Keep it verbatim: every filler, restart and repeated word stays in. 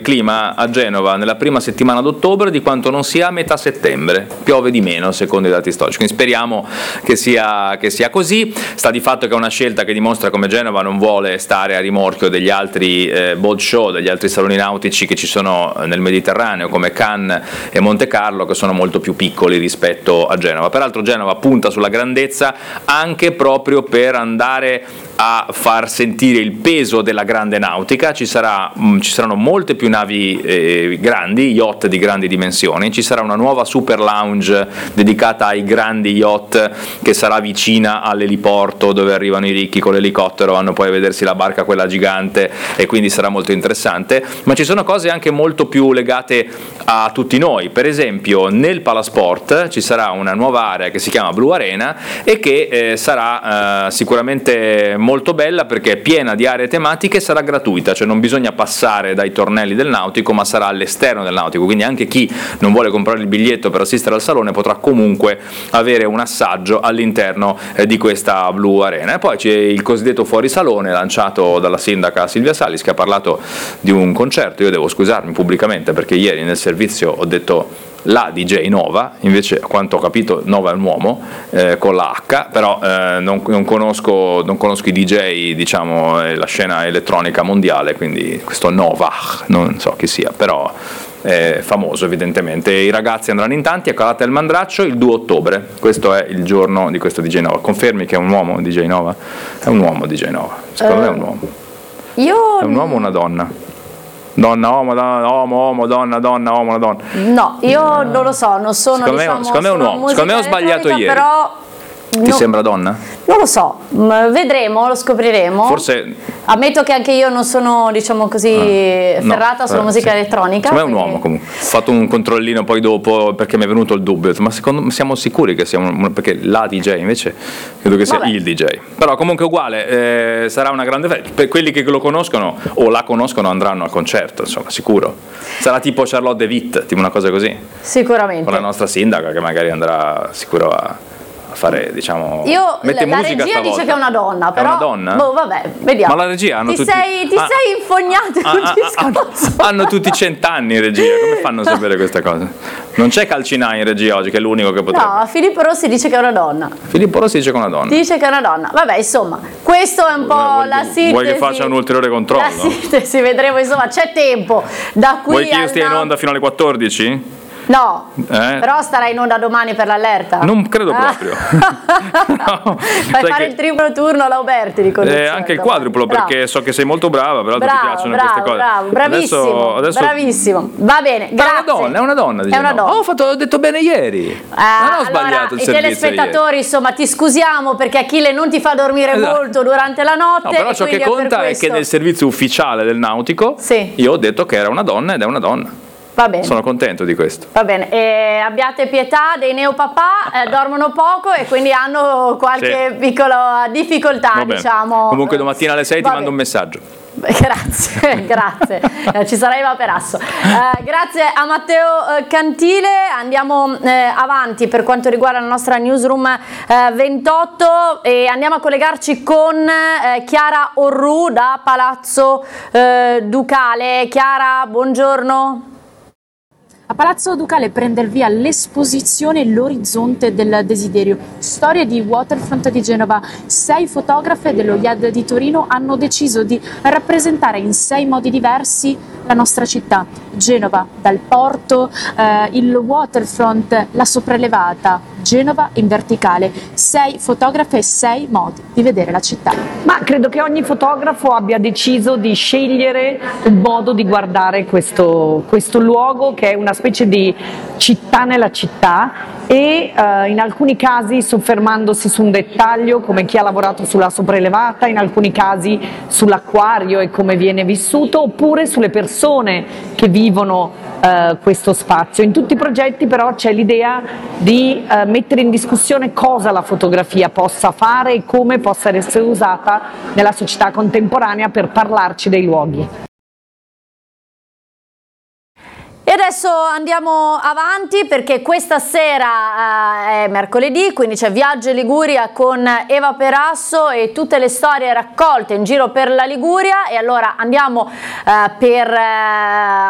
clima a Genova nella prima settimana d'ottobre di quanto non sia a metà settembre, piove di meno secondo i dati storici, quindi speriamo che sia, che sia così. Sta di fatto che è una scelta che dimostra come Genova non vuole stare a rimorchio degli altri eh, boat show, degli altri saloni nautici che ci sono nel Mediterraneo come Cannes e Monte Carlo, che sono molto più piccoli rispetto a Genova. Peraltro Genova punta sulla grandezza anche proprio per andare a far sentire il peso della grande nautica. Ci, sarà, mh, ci saranno molte più navi eh, grandi, yacht di grandi dimensioni, ci sarà una nuova super lounge dedicata ai grandi yacht che sarà vicina all'eliporto dove arrivano i ricchi con l'elicottero, vanno poi a vedersi la barca quella gigante, e quindi sarà molto interessante. Ma ci sono cose anche molto più legate a tutti noi. Per esempio nel Palasport ci sarà una nuova area che si chiama Blue Arena e che eh, sarà eh, sicuramente molto bella perché è piena di aree tematiche, sarà gratuita, cioè non bisogna passare dai tornelli del nautico, ma sarà all'esterno del nautico, quindi anche chi non vuole comprare il biglietto per assistere al salone potrà comunque avere un assaggio all'interno eh, di questa Blue Arena. E poi c'è il cosiddetto fuorisalone lanciato dalla sindaca Silvia Salis, che ha parlato di un concerto. Io devo scusarmi pubblicamente perché ieri nel servizio ho detto la D J Nova, invece a quanto ho capito Nova è un uomo eh, con la H, però eh, non, non, conosco, non conosco i D J, diciamo, eh, la scena elettronica mondiale, quindi questo Nova non so chi sia, però è famoso evidentemente. I ragazzi andranno in tanti a Calata del Mandraccio il due ottobre, questo è il giorno di questo D J Nova. Confermi che è un uomo D J Nova? È un uomo D J Nova, secondo uh, me è un uomo. Io... È un uomo o una donna? Donna, uomo, donna, uomo, uomo, donna, donna, uomo, donna. No, io non lo so, non sono, secondo diciamo, me, secondo me è un uomo, secondo me ho sbagliato ieri. Però ti no, sembra donna? Non lo so, vedremo, lo scopriremo. Forse ammetto che anche io non sono, diciamo così, ah, ferrata no, sulla eh, musica sì. elettronica. Secondo me è un uomo comunque. Ho fatto un controllino poi dopo perché mi è venuto il dubbio, ma secondo, siamo sicuri che sia un, perché la D J invece credo che sia Vabbè. il D J. Però comunque uguale, eh, sarà una grande festa. Per quelli che lo conoscono o la conoscono andranno al concerto, insomma, sicuro. Sarà tipo Charlotte de Witt, tipo una cosa così. Sicuramente. Con la nostra sindaca che magari andrà sicuro a fare, diciamo, io mette la musica regia stavolta. Dice che è una donna, però è una donna? Boh, vabbè, vediamo. Ma la regia hanno ti tutti sei, ti ah, sei infognato ah, tutti ah, ah, hanno tutti cent'anni in regia, come fanno a sapere queste cose? Non c'è Calcinà in regia oggi, che è l'unico che potrebbe. No, Filippo Rossi dice che è una donna. Filippo Rossi dice che è una donna. Dice che è una donna. Vabbè, insomma, questo è un po' vuoi, la sintesi. Vuoi che faccia un ulteriore controllo? La sintesi, vedremo, insomma, c'è tempo. Da qui vuoi che io al... stia in onda fino alle quattordici? No, eh? però starà in onda domani per l'allerta. Non credo proprio. no, Fai fare che... il triplo turno all'Auberti di eh, anche il quadruplo, bravo. Perché so che sei molto brava, peraltro bravo, ti piacciono bravo, queste cose. Bravo, bravissimo, adesso, adesso... bravissimo. Va bene, grazie. È una donna, è una donna. È una donna. Oh, ho, fatto, ho detto bene ieri. Eh, non ho allora, sbagliato il i servizio telespettatori, ieri. Insomma, ti scusiamo perché Achille non ti fa dormire esatto. molto durante la notte. No, però ciò che conta è, è che nel servizio ufficiale del nautico sì. io ho detto che era una donna ed è una donna. Va bene. Sono contento di questo. Va bene, e abbiate pietà dei neopapà, eh, dormono poco e quindi hanno qualche sì. piccola difficoltà, diciamo. Comunque domattina alle sei Va ti mando bene. un messaggio. Grazie, grazie, eh, ci sarà Eva Perasso. Eh, grazie a Matteo eh, Cantile. Andiamo eh, avanti per quanto riguarda la nostra newsroom eh, ventotto e andiamo a collegarci con eh, Chiara Orru da Palazzo eh, Ducale. Chiara, buongiorno. A Palazzo Ducale prende il via l'esposizione L'orizzonte del desiderio, storia di Waterfront di Genova. Sei fotografe dello I A D di Torino hanno deciso di rappresentare in sei modi diversi la nostra città. Genova dal porto, eh, il waterfront, la sopraelevata, Genova in verticale. Sei fotografe e sei modi di vedere la città. Ma credo che ogni fotografo abbia deciso di scegliere un modo di guardare questo, questo luogo che è una specie di città nella città e eh, in alcuni casi soffermandosi su un dettaglio come chi ha lavorato sulla sopraelevata, in alcuni casi sull'acquario e come viene vissuto, oppure sulle persone che vivono eh, questo spazio. In tutti i progetti però c'è l'idea di eh, mettere in discussione cosa la fotografia possa fare e come possa essere usata nella società contemporanea per parlarci dei luoghi. E adesso andiamo avanti perché questa sera eh, è mercoledì, quindi c'è Viaggio in Liguria con Eva Perasso e tutte le storie raccolte in giro per la Liguria, e allora andiamo eh, per... Eh,